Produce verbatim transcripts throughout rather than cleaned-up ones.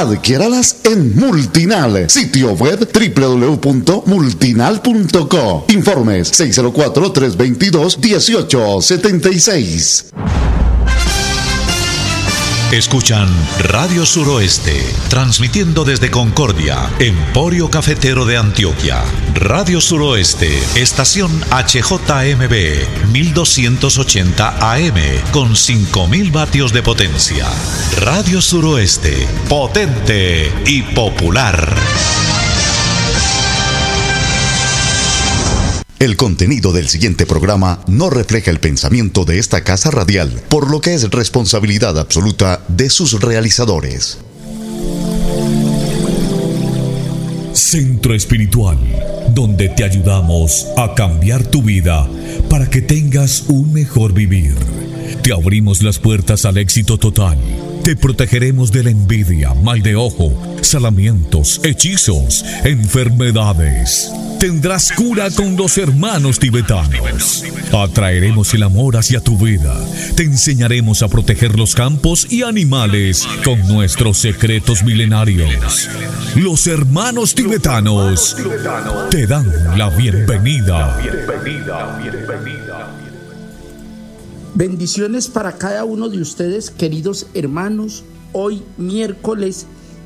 Adquiéralas en Multinal, sitio web doble u doble u doble u punto multinal punto co. Informes seis cero cuatro, tres dos dos, uno ocho siete seis. Escuchan Radio Suroeste, transmitiendo desde Concordia, Emporio Cafetero de Antioquia. Radio Suroeste, estación H J M B, mil doscientos ochenta A M, con cinco mil vatios de potencia. Radio Suroeste, potente y popular. El contenido del siguiente programa no refleja el pensamiento de esta casa radial, por lo que es responsabilidad absoluta de sus realizadores. Centro Espiritual, donde te ayudamos a cambiar tu vida para que tengas un mejor vivir. Te abrimos las puertas al éxito total. Te protegeremos de la envidia, mal de ojo, salamientos, hechizos, enfermedades. Tendrás cura con los hermanos tibetanos. Atraeremos el amor hacia tu vida. Te enseñaremos a proteger los campos y animales con nuestros secretos milenarios. Los hermanos tibetanos te dan la bienvenida. Bendiciones para cada uno de ustedes, queridos hermanos. Hoy miércoles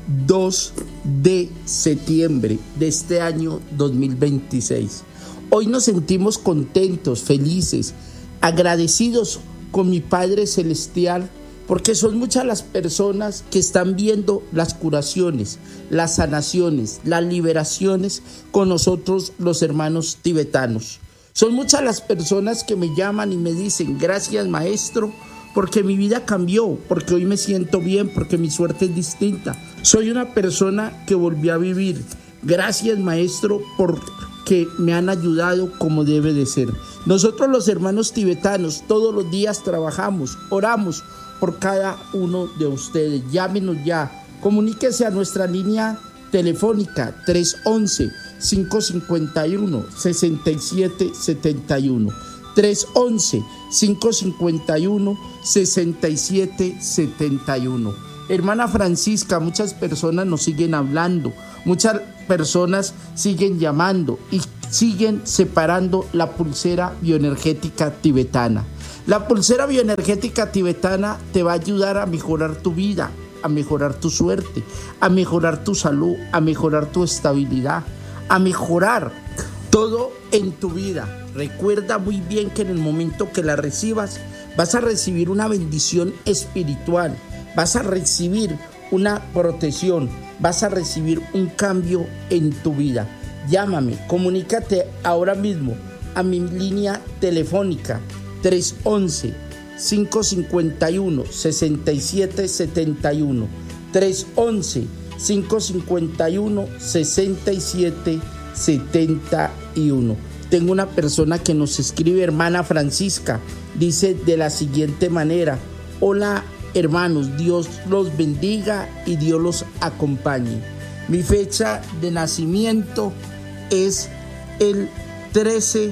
dos de septiembre de este año dos mil veintiséis. Hoy nos sentimos contentos, felices, agradecidos con mi Padre Celestial, porque son muchas las personas que están viendo las curaciones, las sanaciones, las liberaciones con nosotros los hermanos tibetanos. Son muchas las personas que me llaman y me dicen: gracias, maestro, porque mi vida cambió, porque hoy me siento bien, porque mi suerte es distinta. Soy una persona que volví a vivir. Gracias, maestro, porque me han ayudado como debe de ser. Nosotros los hermanos tibetanos todos los días trabajamos, oramos por cada uno de ustedes. Llámenos ya, comuníquese a nuestra línea telefónica tres once, cinco cinco uno, seis siete siete uno. tres once, cinco cinco uno, seis siete siete uno. Hermana Francisca, muchas personas nos siguen hablando, muchas personas siguen llamando y siguen separando la pulsera bioenergética tibetana. La pulsera bioenergética tibetana te va a ayudar a mejorar tu vida, a mejorar tu suerte, a mejorar tu salud, a mejorar tu estabilidad, a mejorar todo en tu vida. Recuerda muy bien que en el momento que la recibas, vas a recibir una bendición espiritual, vas a recibir una protección, vas a recibir un cambio en tu vida. Llámame, comunícate ahora mismo a mi línea telefónica tres once, cinco cinco uno, seis siete siete uno. tres once, cinco cinco uno, seis siete siete uno. Tengo una persona que nos escribe, hermana Francisca, dice de la siguiente manera: hola hermanos, Dios los bendiga y Dios los acompañe. Mi fecha de nacimiento es el trece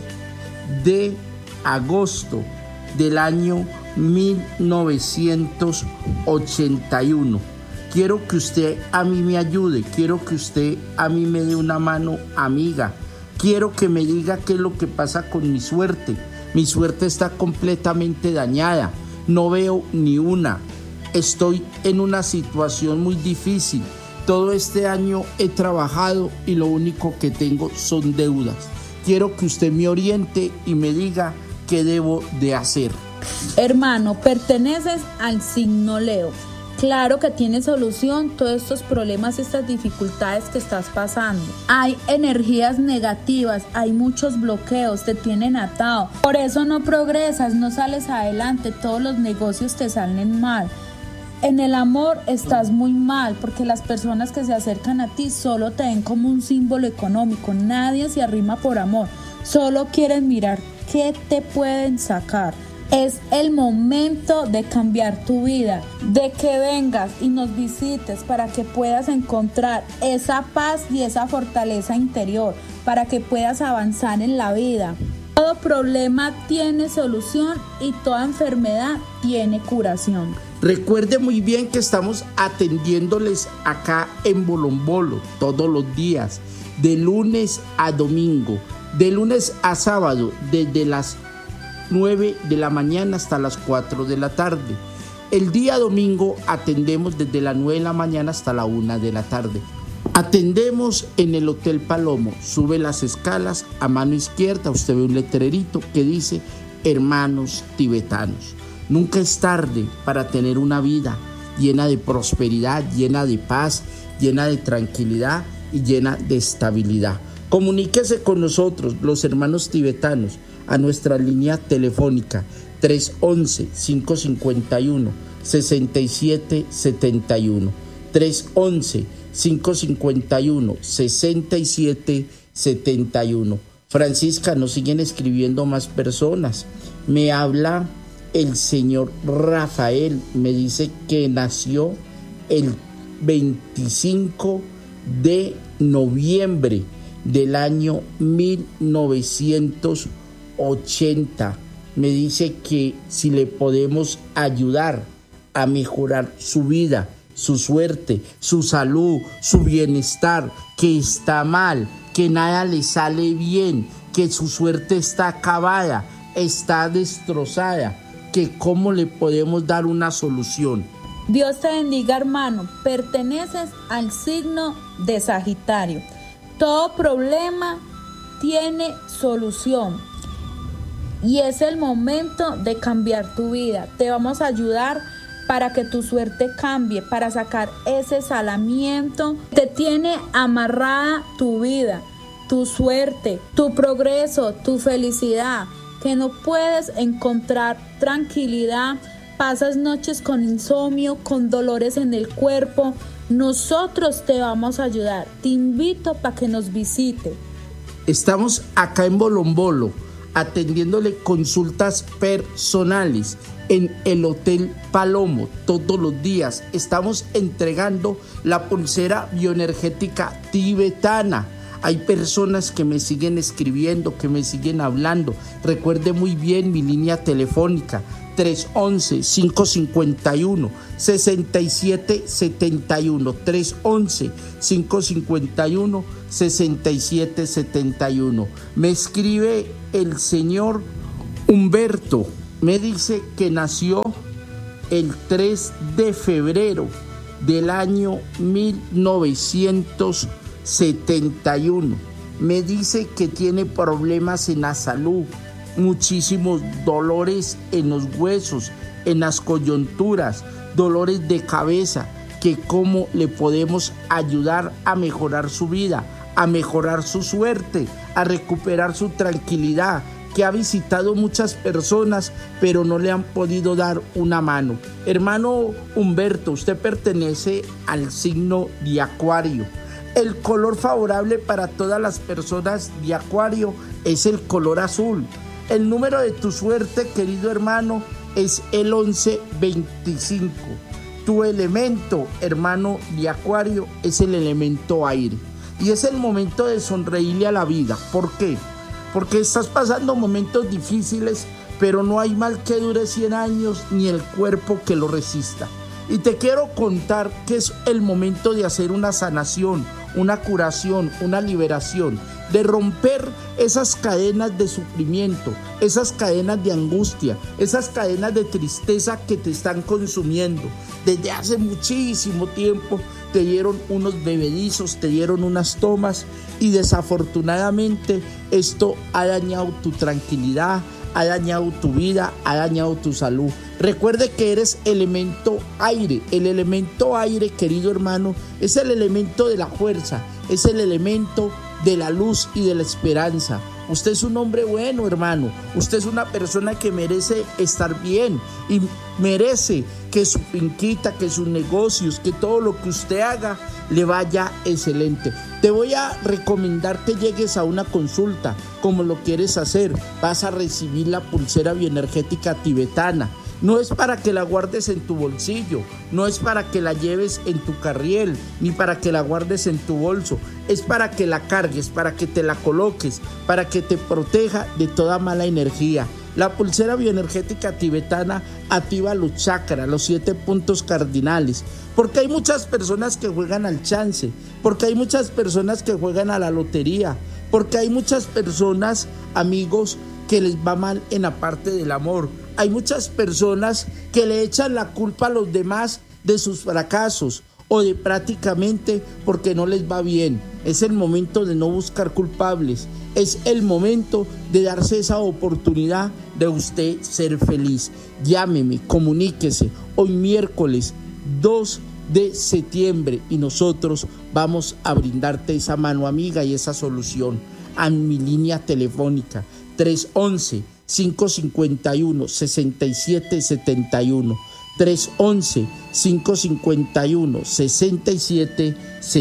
de agosto del año mil novecientos ochenta y uno. Quiero que usted a mí me ayude, quiero que usted a mí me dé una mano amiga. Quiero que me diga qué es lo que pasa con mi suerte. Mi suerte está completamente dañada. No veo ni una. Estoy en una situación muy difícil. Todo este año he trabajado y lo único que tengo son deudas. Quiero que usted me oriente y me diga qué debo de hacer. Hermano, perteneces al signo Leo. Claro que tiene solución todos estos problemas, estas dificultades que estás pasando. Hay energías negativas, hay muchos bloqueos, te tienen atado. Por eso no progresas, no sales adelante, todos los negocios te salen mal. En el amor estás muy mal, porque las personas que se acercan a ti solo te ven como un símbolo económico. Nadie se arrima por amor, solo quieren mirar qué te pueden sacar. Es el momento de cambiar tu vida, de que vengas y nos visites para que puedas encontrar esa paz y esa fortaleza interior, para que puedas avanzar en la vida. Todo problema tiene solución y toda enfermedad tiene curación. Recuerde muy bien que estamos atendiéndoles acá en Bolombolo todos los días, de lunes a domingo, de lunes a sábado, desde las nueve de la mañana hasta las cuatro de la tarde. El día domingo atendemos desde las nueve de la mañana hasta la una de la tarde. Atendemos en el Hotel Palomo. Sube las escalas, a mano izquierda usted ve un letrerito que dice Hermanos Tibetanos. Nunca es tarde para tener una vida llena de prosperidad, llena de paz, llena de tranquilidad y llena de estabilidad. Comuníquese con nosotros, los hermanos tibetanos, a nuestra línea telefónica tres once, cinco cincuenta y uno, sesenta y siete setenta y uno. tres once, cinco cincuenta y uno, sesenta y siete setenta y uno. Francisca, nos siguen escribiendo más personas. Me habla el señor Rafael, me dice que nació el veinticinco de noviembre del año mil novecientos ochenta. Me dice que si le podemos ayudar a mejorar su vida, su suerte, su salud, su bienestar, que está mal, que nada le sale bien, que su suerte está acabada, está destrozada, que cómo le podemos dar una solución. Dios te bendiga, hermano. Perteneces al signo de Sagitario. Todo problema tiene solución y es el momento de cambiar tu vida. Te vamos a ayudar para que tu suerte cambie, para sacar ese salamiento. Te tiene amarrada tu vida, tu suerte, tu progreso, tu felicidad, que no puedes encontrar tranquilidad, pasas noches con insomnio, con dolores en el cuerpo. Nosotros te vamos a ayudar. Te invito para que nos visite. Estamos acá en Bolombolo atendiéndole consultas personales en el Hotel Palomo todos los días. Estamos entregando la pulsera bioenergética tibetana. Hay personas que me siguen escribiendo, que me siguen hablando. Recuerde muy bien mi línea telefónica tres once, cinco cincuenta y uno, sesenta y siete setenta y uno. tres once, cinco cincuenta y uno, sesenta y siete setenta y uno. Me escribe el señor Humberto. Me dice que nació el tres de febrero del año mil novecientos setenta y uno. Me dice que tiene problemas en la salud, muchísimos dolores en los huesos, en las coyunturas, dolores de cabeza, que cómo le podemos ayudar a mejorar su vida, a mejorar su suerte, a recuperar su tranquilidad, que ha visitado muchas personas pero no le han podido dar una mano. Hermano Humberto, usted pertenece al signo de Acuario. El color favorable para todas las personas de Acuario es el color azul. El número de tu suerte, querido hermano, es el once veinticinco. Tu elemento, hermano de Acuario, es el elemento aire. Y es el momento de sonreírle a la vida. ¿Por qué? Porque estás pasando momentos difíciles, pero no hay mal que dure cien años ni el cuerpo que lo resista. Y te quiero contar que es el momento de hacer una sanación, una curación, una liberación, de romper esas cadenas de sufrimiento, esas cadenas de angustia, esas cadenas de tristeza que te están consumiendo. Desde hace muchísimo tiempo te dieron unos bebedizos, te dieron unas tomas y desafortunadamente esto ha dañado tu tranquilidad, ha dañado tu vida, ha dañado tu salud. Recuerde que eres elemento aire. El elemento aire, querido hermano, es el elemento de la fuerza, es el elemento de la luz y de la esperanza. Usted es un hombre bueno, hermano. Usted es una persona que merece estar bien y merece que su finquita, que sus negocios, que todo lo que usted haga le vaya excelente. Te voy a recomendar que llegues a una consulta. Como lo quieres hacer, vas a recibir la pulsera bioenergética tibetana. No es para que la guardes en tu bolsillo, no es para que la lleves en tu carriel, ni para que la guardes en tu bolso. Es para que la cargues, para que te la coloques, para que te proteja de toda mala energía. La pulsera bioenergética tibetana activa los chakras, los siete puntos cardinales, porque hay muchas personas que juegan al chance, porque hay muchas personas que juegan a la lotería, porque hay muchas personas, amigos, que les va mal en la parte del amor. Hay muchas personas que le echan la culpa a los demás de sus fracasos o de prácticamente porque no les va bien. Es el momento de no buscar culpables, es el momento de darse esa oportunidad de usted ser feliz. Llámeme, comuníquese hoy miércoles dos de septiembre y nosotros vamos a brindarte esa mano amiga y esa solución a mi línea telefónica tres once, cinco cinco uno, seis siete siete uno, tres once, cinco cinco uno, seis siete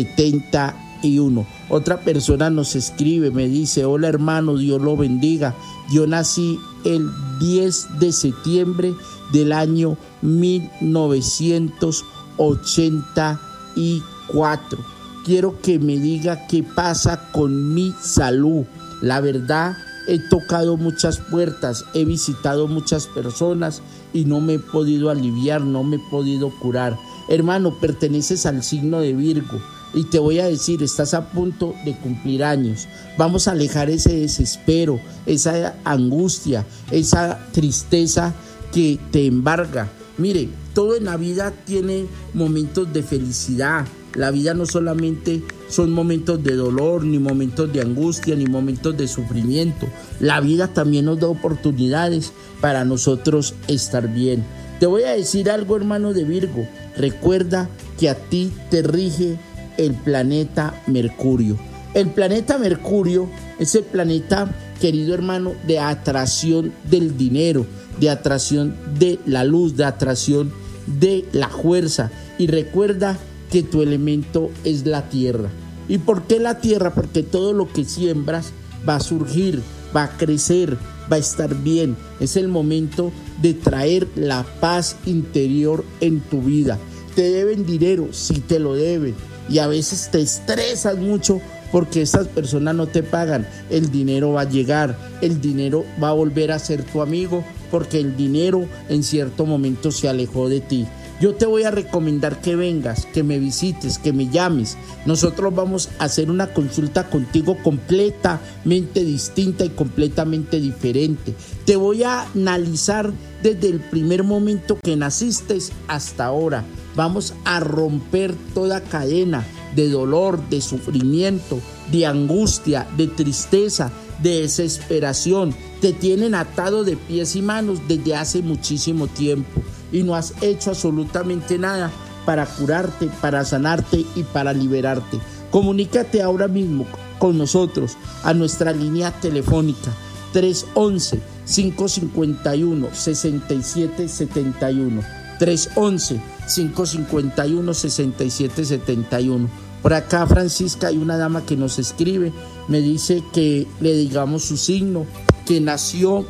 siete uno. Otra persona nos escribe, me dice: hola hermano, Dios lo bendiga, yo nací el diez de septiembre del año mil novecientos ochenta y cuatro. Quiero que me diga qué pasa con mi salud. La verdad, he tocado muchas puertas, he visitado muchas personas y no me he podido aliviar, no me he podido curar. Hermano, perteneces al signo de Virgo y te voy a decir, estás a punto de cumplir años. Vamos a alejar ese desespero, esa angustia, esa tristeza que te embarga. Mire, todo en la vida tiene momentos de felicidad. La vida no solamente son momentos de dolor, ni momentos de angustia, ni momentos de sufrimiento. La vida también nos da oportunidades para nosotros estar bien. Te voy a decir algo, hermano de Virgo. Recuerda que a ti te rige el planeta Mercurio. El planeta Mercurio es el planeta, querido hermano, de atracción del dinero, de atracción de la luz, de atracción de la fuerza. Y recuerda que tu elemento es la tierra. ¿Y por qué la tierra? Porque todo lo que siembras va a surgir, va a crecer, va a estar bien. Es el momento de traer la paz interior en tu vida. Te deben dinero, sí te lo deben. Y a veces te estresas mucho porque estas personas no te pagan. El dinero va a llegar, el dinero va a volver a ser tu amigo porque el dinero en cierto momento se alejó de ti. Yo te voy a recomendar que vengas, que me visites, que me llames. Nosotros vamos a hacer una consulta contigo completamente distinta y completamente diferente. Te voy a analizar desde el primer momento que naciste hasta ahora. Vamos a romper toda cadena de dolor, de sufrimiento, de angustia, de tristeza, de desesperación. Te tienen atado de pies y manos desde hace muchísimo tiempo. Y no has hecho absolutamente nada para curarte, para sanarte y para liberarte. Comunícate ahora mismo con nosotros a nuestra línea telefónica tres once, cinco cinco uno, seis siete siete uno, tres once, cinco cinco uno, seis siete siete uno. Por acá, Francisca, hay una dama que nos escribe, me dice que le digamos su signo, que nació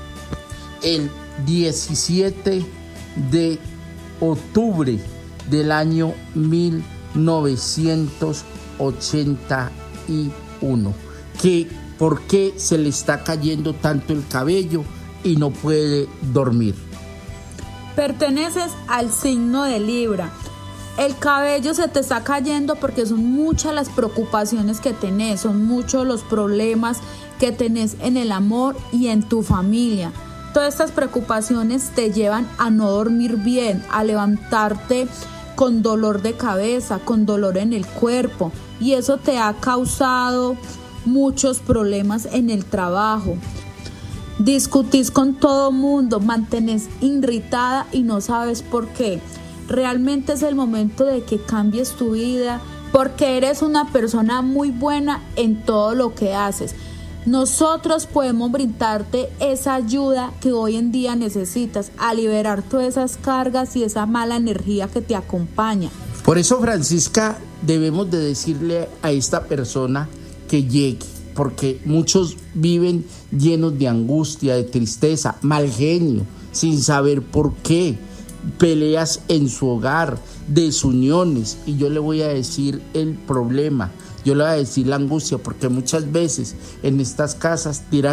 el diecisiete de octubre del año mil novecientos ochenta y uno. Que por qué se le está cayendo tanto el cabello y no puede dormir. Perteneces al signo de Libra. El cabello se te está cayendo porque son muchas las preocupaciones que tenés, son muchos los problemas que tenés en el amor y en tu familia. Todas estas preocupaciones te llevan a no dormir bien, a levantarte con dolor de cabeza, con dolor en el cuerpo, y eso te ha causado muchos problemas en el trabajo. Discutís con todo mundo, mantenés irritada y no sabes por qué. Realmente es el momento de que cambies tu vida, porque eres una persona muy buena en todo lo que haces. Nosotros podemos brindarte esa ayuda que hoy en día necesitas, a liberar todas esas cargas y esa mala energía que te acompaña. Por eso, Francisca, debemos de decirle a esta persona que llegue, porque muchos viven llenos de angustia, de tristeza, mal genio, sin saber por qué, peleas en su hogar, desuniones, y yo le voy a decir el problema. Yo le voy a decir la angustia, porque muchas veces en estas casas tiran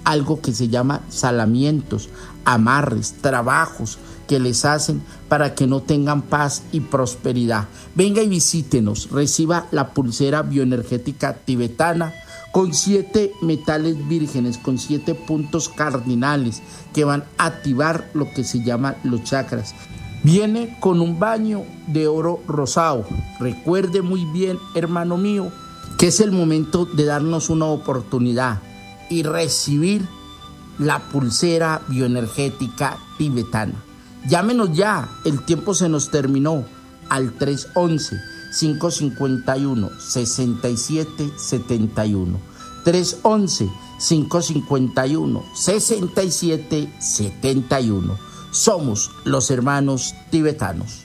algo que se llama salamientos, amarres, trabajos que les hacen para que no tengan paz y prosperidad. Venga y visítenos, reciba la pulsera bioenergética tibetana con siete metales vírgenes, con siete puntos cardinales que van a activar lo que se llama los chakras. Viene con un baño de oro rosado. Recuerde muy bien, hermano mío, que es el momento de darnos una oportunidad y recibir la pulsera bioenergética tibetana. Llámenos ya, el tiempo se nos terminó, al tres once, cinco cincuenta y uno, sesenta y siete setenta y uno. tres once, cinco cincuenta y uno, sesenta y siete setenta y uno. Somos los hermanos tibetanos.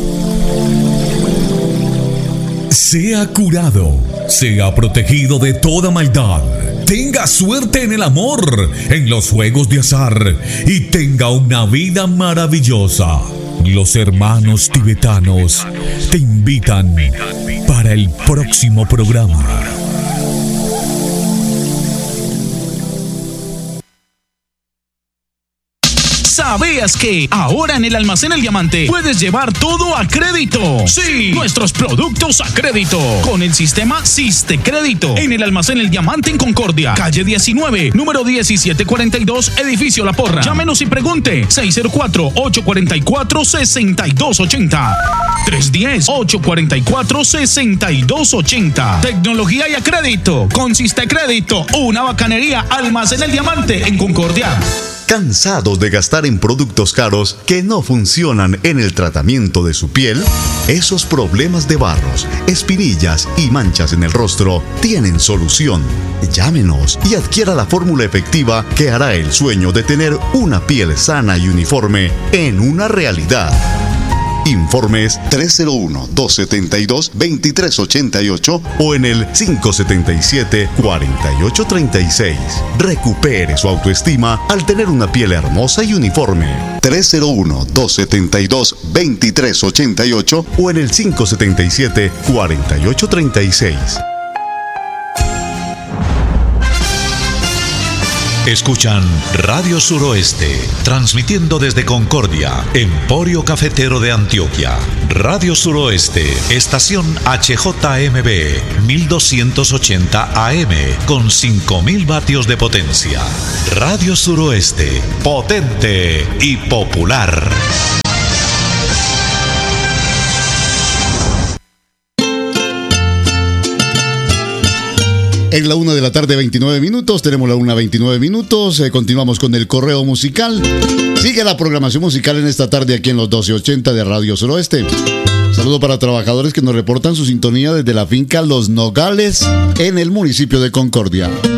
Sea curado, sea protegido de toda maldad. Tenga suerte en el amor, en los juegos de azar y tenga una vida maravillosa. Los hermanos tibetanos te invitan para el próximo programa. ¿Sabías que ahora en el Almacén El Diamante puedes llevar todo a crédito? Sí, nuestros productos a crédito con el sistema Siste Crédito en el Almacén El Diamante en Concordia, calle diecinueve, número diecisiete cuarenta y dos, edificio La Porra. Llámenos y pregunte seis cero cuatro, ocho cuatro cuatro, seis dos ocho cero. tres uno cero, ocho cuatro cuatro, seis dos ocho cero. Tecnología y a crédito con Siste Crédito, una bacanería. Almacén El Diamante en Concordia. ¿Cansados de gastar en productos caros que no funcionan en el tratamiento de su piel? Esos problemas de barros, espinillas y manchas en el rostro tienen solución. Llámenos y adquiera la fórmula efectiva que hará el sueño de tener una piel sana y uniforme en una realidad. Informes tres cero uno, dos siete dos, dos tres ocho ocho o en el cinco siete siete, cuatro ocho tres seis. Recupere su autoestima al tener una piel hermosa y uniforme. tres cero uno, dos siete dos, dos tres ocho ocho o en el cinco siete siete, cuatro ocho tres seis. Escuchan Radio Suroeste, transmitiendo desde Concordia, Emporio Cafetero de Antioquia. Radio Suroeste, estación H J M B, mil doscientos ochenta A M, con cinco mil vatios de potencia. Radio Suroeste, potente y popular. En la una de la tarde, veintinueve minutos. Tenemos la una, veintinueve minutos. Eh, continuamos con el correo musical. Sigue la programación musical en esta tarde aquí en los doce ochenta de Radio Suroeste. Saludo para trabajadores que nos reportan su sintonía desde la finca Los Nogales en el municipio de Concordia.